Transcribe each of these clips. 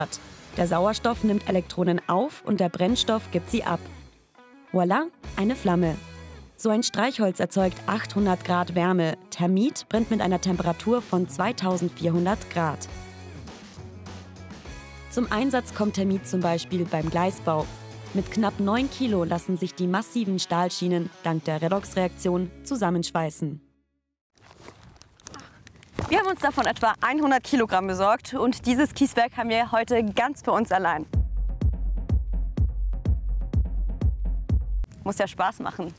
Der Sauerstoff nimmt Elektronen auf und der Brennstoff gibt sie ab. Voilà, eine Flamme. So ein Streichholz erzeugt 800 Grad Wärme. Thermit brennt mit einer Temperatur von 2400 Grad. Zum Einsatz kommt Thermit zum Beispiel beim Gleisbau. Mit knapp 9 Kilo lassen sich die massiven Stahlschienen dank der Redoxreaktion zusammenschweißen. Wir haben uns davon etwa 100 Kilogramm besorgt und dieses Kieswerk haben wir heute ganz für uns allein. Muss ja Spaß machen.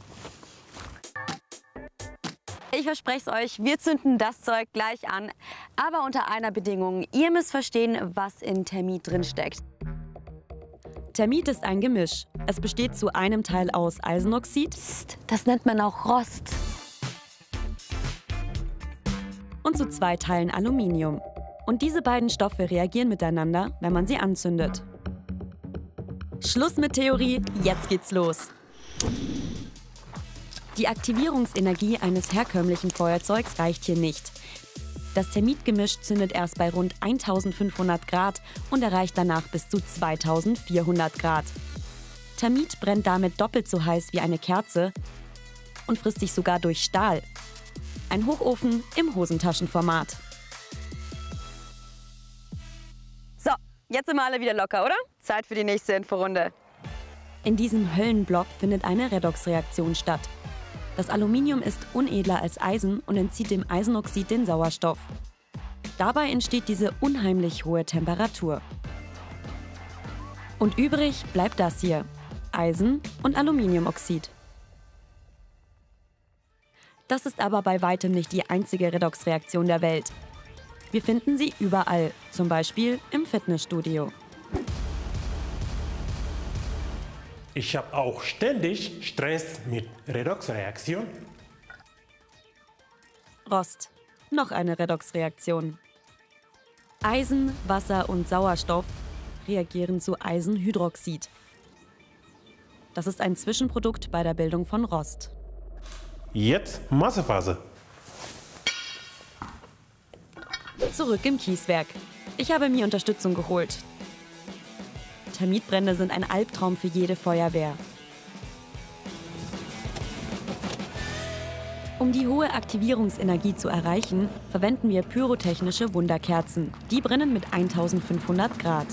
Ich verspreche es euch, wir zünden das Zeug gleich an, aber unter einer Bedingung. Ihr müsst verstehen, was in Thermit drin steckt. Thermit ist ein Gemisch. Es besteht zu einem Teil aus Eisenoxid, Das nennt man auch Rost. und zu 2 Teilen Aluminium. Und diese beiden Stoffe reagieren miteinander, wenn man sie anzündet. Schluss mit Theorie, jetzt geht's los. Die Aktivierungsenergie eines herkömmlichen Feuerzeugs reicht hier nicht. Das Thermitgemisch zündet erst bei rund 1500 Grad und erreicht danach bis zu 2400 Grad. Thermit brennt damit doppelt so heiß wie eine Kerze und frisst sich sogar durch Stahl. Ein Hochofen im Hosentaschenformat. So, jetzt sind wir alle wieder locker, oder? Zeit für die nächste Inforunde. In diesem Höllenblock findet eine Redoxreaktion statt. Das Aluminium ist unedler als Eisen und entzieht dem Eisenoxid den Sauerstoff. Dabei entsteht diese unheimlich hohe Temperatur. Und übrig bleibt das hier: Eisen und Aluminiumoxid. Das ist aber bei weitem nicht die einzige Redoxreaktion der Welt. Wir finden sie überall, zum Beispiel im Fitnessstudio. Ich habe auch ständig Stress mit Redoxreaktion. Rost. Noch eine Redoxreaktion. Eisen, Wasser und Sauerstoff reagieren zu Eisenhydroxid. Das ist ein Zwischenprodukt bei der Bildung von Rost. Jetzt Massephase. Zurück im Kieswerk. Ich habe mir Unterstützung geholt. Thermitbrände sind ein Albtraum für jede Feuerwehr. Um die hohe Aktivierungsenergie zu erreichen, verwenden wir pyrotechnische Wunderkerzen. Die brennen mit 1500 Grad.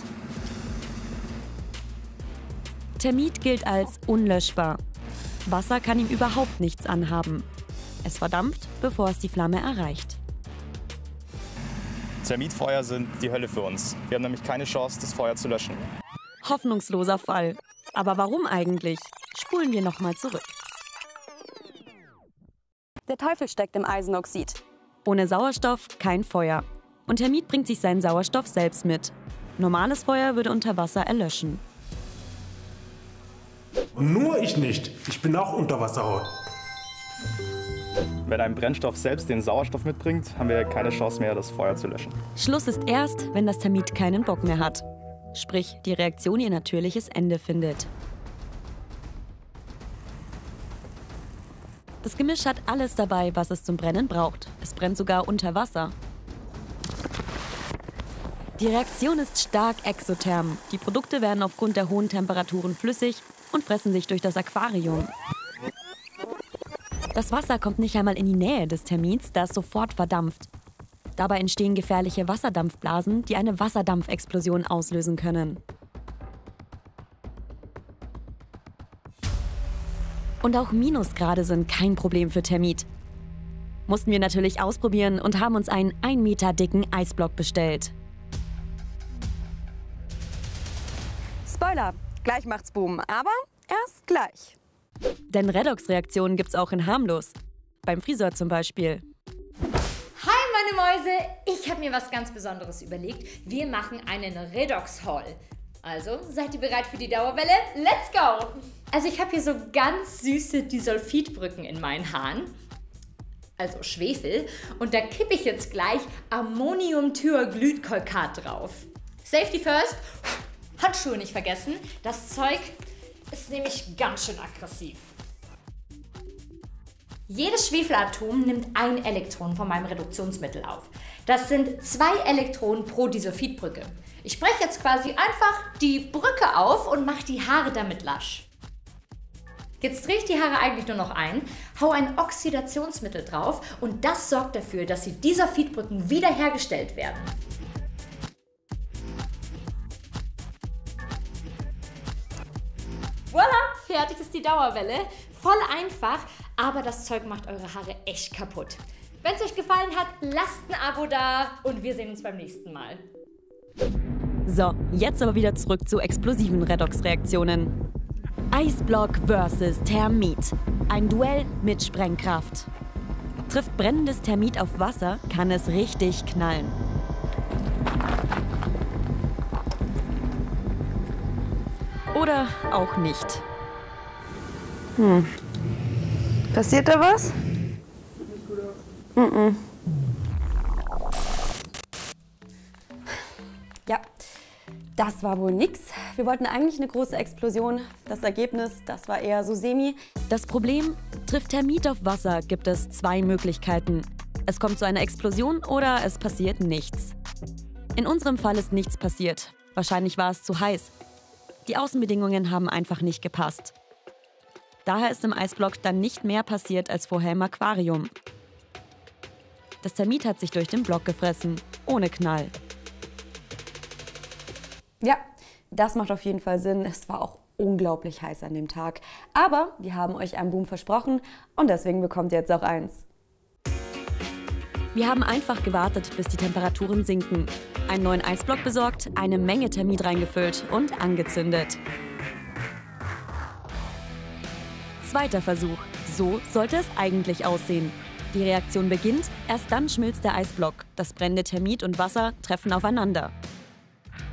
Thermit gilt als unlöschbar. Wasser kann ihm überhaupt nichts anhaben. Es verdampft, bevor es die Flamme erreicht. Thermitfeuer sind die Hölle für uns. Wir haben nämlich keine Chance, das Feuer zu löschen. Hoffnungsloser Fall. Aber warum eigentlich? Spulen wir nochmal zurück. Der Teufel steckt im Eisenoxid. Ohne Sauerstoff kein Feuer. Und Thermit bringt sich seinen Sauerstoff selbst mit. Normales Feuer würde unter Wasser erlöschen. Nur ich nicht. Ich bin auch Unterwasserhaut. Wenn ein Brennstoff selbst den Sauerstoff mitbringt, haben wir keine Chance mehr, das Feuer zu löschen. Schluss ist erst, wenn das Thermit keinen Bock mehr hat. Sprich, die Reaktion ihr natürliches Ende findet. Das Gemisch hat alles dabei, was es zum Brennen braucht. Es brennt sogar unter Wasser. Die Reaktion ist stark exotherm. Die Produkte werden aufgrund der hohen Temperaturen flüssig und fressen sich durch das Aquarium. Das Wasser kommt nicht einmal in die Nähe des Thermits, da es sofort verdampft. Dabei entstehen gefährliche Wasserdampfblasen, die eine Wasserdampfexplosion auslösen können. Und auch Minusgrade sind kein Problem für Thermit. Mussten wir natürlich ausprobieren und haben uns einen 1 Meter dicken Eisblock bestellt. Spoiler, gleich macht's Boom, aber erst gleich. Denn Redoxreaktionen gibt's auch in harmlos. Beim Friseur zum Beispiel. Hi meine Mäuse, ich habe mir was ganz Besonderes überlegt. Wir machen einen Redox-Haul. Also, seid ihr bereit für die Dauerwelle? Let's go! Also ich habe hier so ganz süße Disulfidbrücken in meinen Haaren. Also Schwefel. Und da kippe ich jetzt gleich Ammoniumthioglykol-Kat drauf. Safety first. Handschuhe nicht vergessen. Das Zeug ist nämlich ganz schön aggressiv. Jedes Schwefelatom nimmt ein Elektron von meinem Reduktionsmittel auf. Das sind 2 Elektronen pro Disulfidbrücke. Ich breche jetzt quasi einfach die Brücke auf und mache die Haare damit lasch. Jetzt drehe ich die Haare eigentlich nur noch ein, hau ein Oxidationsmittel drauf und das sorgt dafür, dass die Disulfidbrücken wiederhergestellt werden. Voila, fertig ist die Dauerwelle. Voll einfach, aber das Zeug macht eure Haare echt kaputt. Wenn es euch gefallen hat, lasst ein Abo da und wir sehen uns beim nächsten Mal. So, jetzt aber wieder zurück zu explosiven Redoxreaktionen. Eisblock vs. Thermit. Ein Duell mit Sprengkraft. Trifft brennendes Thermit auf Wasser, kann es richtig knallen. Oder auch nicht. Passiert da was? Ja, das war wohl nix. Wir wollten eigentlich eine große Explosion. Das Ergebnis, das war eher so semi. Das Problem: Trifft Thermit auf Wasser, gibt es 2 Möglichkeiten. Es kommt zu einer Explosion oder es passiert nichts. In unserem Fall ist nichts passiert. Wahrscheinlich war es zu heiß. Die Außenbedingungen haben einfach nicht gepasst. Daher ist im Eisblock dann nicht mehr passiert als vorher im Aquarium. Das Thermit hat sich durch den Block gefressen, ohne Knall. Ja, das macht auf jeden Fall Sinn. Es war auch unglaublich heiß an dem Tag. Aber wir haben euch einen Boom versprochen und deswegen bekommt ihr jetzt auch eins. Wir haben einfach gewartet, bis die Temperaturen sinken, einen neuen Eisblock besorgt, eine Menge Thermit reingefüllt und angezündet. Zweiter Versuch. So sollte es eigentlich aussehen. Die Reaktion beginnt, erst dann schmilzt der Eisblock. Das brennende Thermit und Wasser treffen aufeinander.